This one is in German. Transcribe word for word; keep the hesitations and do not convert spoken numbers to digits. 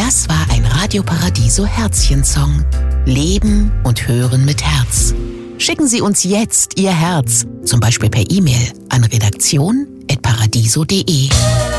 Das war ein Radio Paradiso Herzchen-Song. Leben und Hören mit Herz. Schicken Sie uns jetzt Ihr Herz, zum Beispiel per E-Mail an redaktion at paradiso punkt de.